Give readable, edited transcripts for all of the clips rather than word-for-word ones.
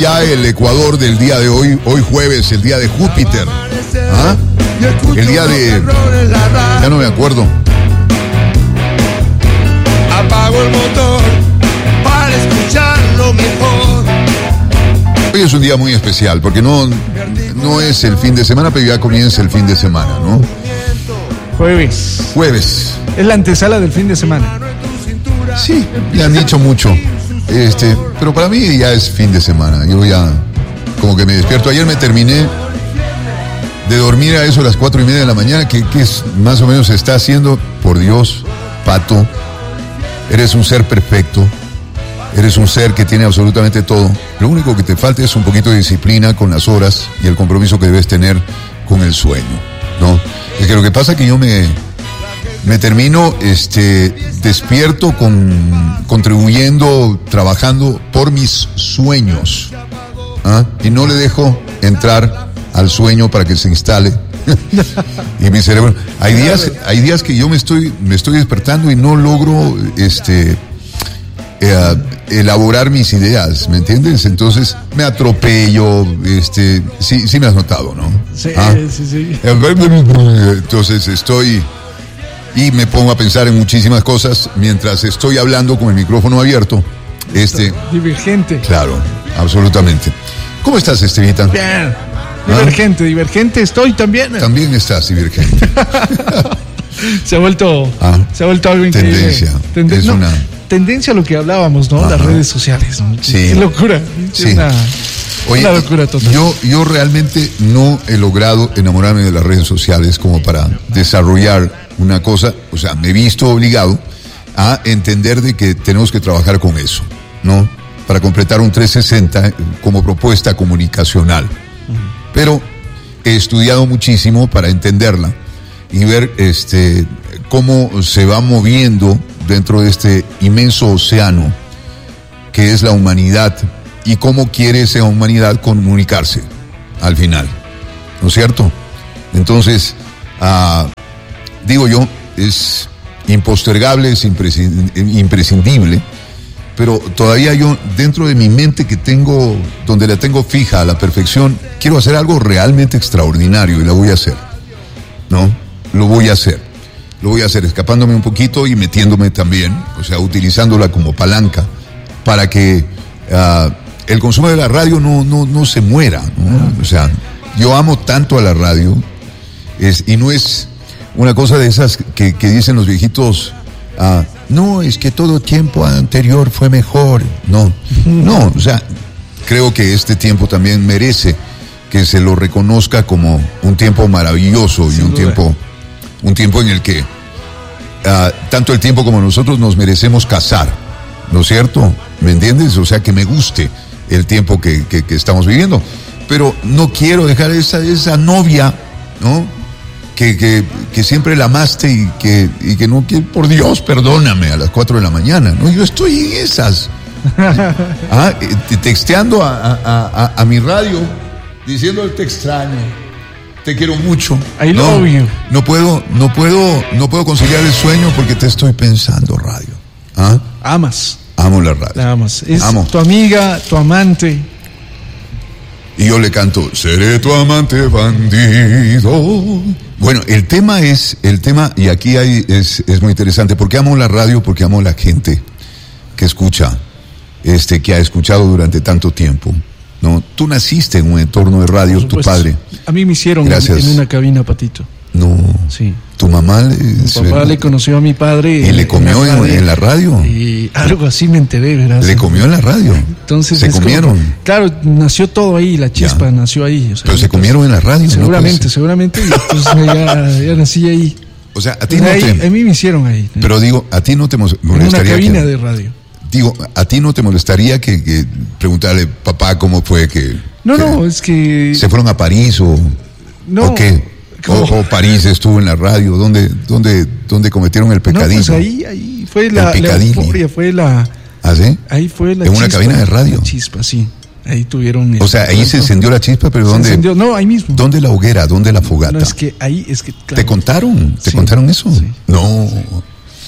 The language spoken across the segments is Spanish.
ya el Ecuador del día de hoy jueves, el día de Júpiter. ¿Ah? El día de... ya no me acuerdo. Apago el motor para escucharlo mejor. Hoy es un día muy especial porque no es el fin de semana, pero ya comienza el fin de semana, ¿no? Jueves. Es la antesala del fin de semana. Sí, le han dicho mucho. Pero para mí ya es fin de semana. Yo ya como que me despierto. Ayer me terminé de dormir a eso a las 4:30 de la mañana, que es más o menos se está haciendo. Por Dios, Pato, eres un ser perfecto. Eres un ser que tiene absolutamente todo. Lo único que te falta es un poquito de disciplina con las horas y el compromiso que debes tener con el sueño, ¿no? Es que lo que pasa es que yo me termino despierto contribuyendo, trabajando por mis sueños, ¿ah? Y no le dejo entrar al sueño para que se instale. Y mi cerebro, hay días que yo me estoy despertando y no logro elaborar mis ideas, ¿me entiendes? Entonces me atropello, sí me has notado, ¿no? Sí, ¿Ah? sí. Entonces estoy y me pongo a pensar en muchísimas cosas mientras estoy hablando con el micrófono abierto. Divergente. Claro, absolutamente. ¿Cómo estás, Estevita? Bien. ¿Ah? Divergente estoy también. También estás divergente. Se ha vuelto algo increíble. Tendencia. Tendencia a lo que hablábamos, ¿no? Ajá. Las redes sociales, ¿no? Sí. Qué locura. Sí. Una locura total. Yo realmente no he logrado enamorarme de las redes sociales como para desarrollar una cosa. O sea, me he visto obligado a entender de que tenemos que trabajar con eso, ¿no? Para completar un 360 como propuesta comunicacional. Pero he estudiado muchísimo para entenderla y ver cómo se va moviendo dentro de este inmenso océano que es la humanidad y cómo quiere esa humanidad comunicarse al final, ¿no es cierto? Entonces, digo yo, es impostergable, es imprescindible, pero todavía yo, dentro de mi mente que tengo, donde la tengo fija a la perfección, quiero hacer algo realmente extraordinario y la voy a hacer, ¿no? Lo voy a hacer escapándome un poquito y metiéndome también, o sea, utilizándola como palanca para que el consumo de la radio no se muera, ¿no? O sea, yo amo tanto a la radio, y no es una cosa de esas que dicen los viejitos, no, es que todo tiempo anterior fue mejor. No, o sea, creo que este tiempo también merece que se lo reconozca como un tiempo maravilloso y un tiempo en el que tanto el tiempo como nosotros nos merecemos casar, ¿no es cierto? ¿Me entiendes? O sea, que me guste el tiempo que estamos viviendo, pero no quiero dejar esa novia, ¿no? Que siempre la amaste y que no, que por Dios, perdóname, a las 4 de la mañana, ¿no? Yo estoy en esas, texteando a mi radio, diciendo te extraño, te quiero mucho. I love you. No puedo conciliar el sueño porque te estoy pensando, radio. ¿Ah? Amas. Amo la radio. La amas. Es Amo. tu amiga, tu amante. Y yo le canto, seré tu amante bandido. Bueno, el tema, y aquí es muy interesante, porque amo la radio, porque amo la gente que escucha, que ha escuchado durante tanto tiempo, ¿no? Tú naciste en un entorno de radio, tu padre. A mí me hicieron en una cabina, Patito. No. Sí. ¿Tu mamá? Mi papá le conoció a mi padre. ¿Y le comió en la radio? Y algo así me enteré, ¿verdad? ¿Le comió en la radio? Entonces ¿Se comieron? Claro, nació todo ahí, la chispa nació ahí. O sea, pero se comieron en la radio. Seguramente, y pues ya nací ahí. O sea, a ti a mí me hicieron ahí. Pero digo, a ti no te molestaría. En una cabina de radio. Digo, ¿a ti no te molestaría que preguntarle, papá, cómo fue que... No, es que... ¿Se fueron a París o qué? O París estuvo en la radio, ¿dónde cometieron el pecadillo? No, pues ahí fue la euforia, fue la... ¿Ah, sí? Ahí fue la chispa. ¿En una chispa, cabina de radio? La chispa, sí. Ahí tuvieron... O sea, ahí se encendió la chispa, pero ¿dónde? Encendió, no, ahí mismo. ¿Dónde la hoguera? ¿Dónde la fogata? No, es que claro. ¿Te contaron? ¿Te contaron eso? Sí. No.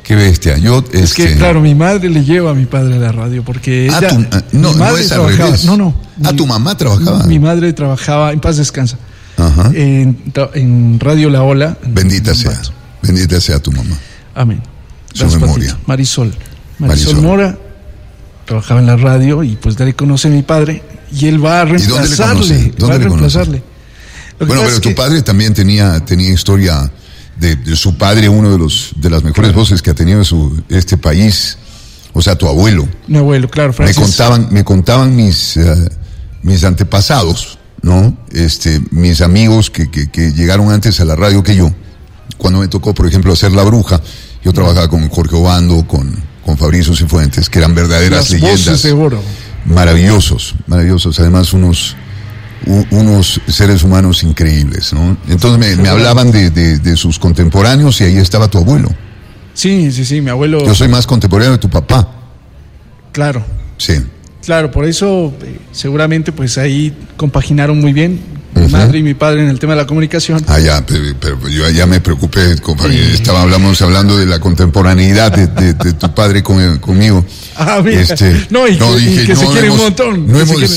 Qué bestia. Yo, Es que, claro, mi madre le lleva a mi padre a la radio porque ella... no, mi madre no es al trabajaba, revés. No. ¿Tu mamá trabajaba? Mi madre trabajaba, en paz descansa, Ajá. en Radio La Ola. Bendita sea tu mamá. Amén. Su Gracias, memoria. papito. Marisol Mora trabajaba en la radio y pues le conoce a mi padre y él va a reemplazarle. ¿Dónde le conoce? Bueno, pero tu padre también tenía historia de su padre, uno de las mejores voces que ha tenido este país, o sea, tu abuelo. Mi abuelo, claro, Francis. Me contaban mis antepasados, ¿no? Mis amigos que llegaron antes a la radio que yo. Cuando me tocó, por ejemplo, hacer La Bruja, yo trabajaba con Jorge Obando, con Fabrizio Cifuentes, que eran verdaderas leyendas. Voces de oro. Maravillosos, además unos seres humanos increíbles, ¿no? Entonces me hablaban de sus contemporáneos y ahí estaba tu abuelo. Sí, mi abuelo. Yo soy más contemporáneo de tu papá. Claro. Sí. Claro, por eso seguramente pues ahí compaginaron muy bien mi madre y mi padre en el tema de la comunicación. Pero yo ya me preocupé, compañero. Estábamos hablando de la contemporaneidad de tu padre conmigo. Mira. Dije, que se quieren un montón.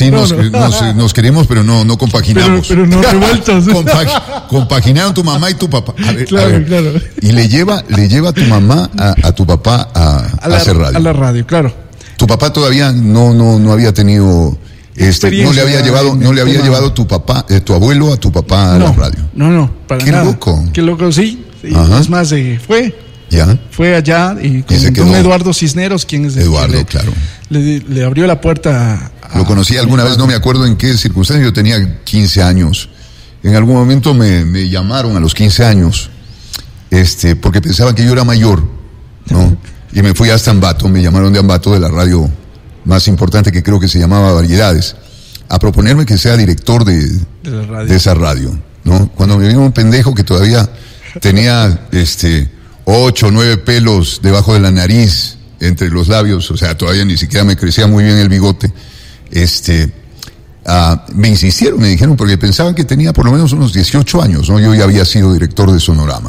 Nos queremos, pero no compaginamos. Pero no revueltos. Compaginaron tu mamá y tu papá. Claro. Y le lleva tu mamá a tu papá a hacer radio. A la radio, claro. Tu papá todavía no había tenido no le había llevado tu abuelo a tu papá a la radio. No, para Qué nada. Loco. Qué loco, sí. Es más, fue allá y con don Eduardo Cisneros, quien es Eduardo, claro. Le abrió la puerta Lo conocí alguna vez, no me acuerdo en qué circunstancia, yo tenía 15 años. En algún momento me llamaron a los 15 años, porque pensaban que yo era mayor, ¿no? Y me fui hasta Ambato, me llamaron de Ambato, de la radio más importante que creo que se llamaba Variedades, a proponerme que sea director de esa radio, ¿no? Cuando me vino un pendejo que todavía tenía 8 o 9 pelos debajo de la nariz, entre los labios, o sea, todavía ni siquiera me crecía muy bien el bigote, me insistieron, me dijeron, porque pensaban que tenía por lo menos unos 18 años, ¿no? Yo ya había sido director de Sonorama.